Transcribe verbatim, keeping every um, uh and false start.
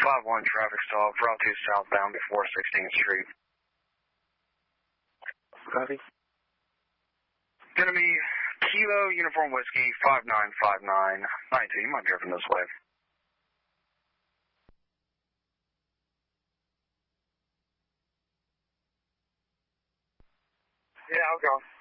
five one traffic stop, Route two southbound before sixteenth Street. Copy. Gonna be Kilo Uniform Whiskey five nine five nine nine two. You might be driving this way. Yeah, I'll go.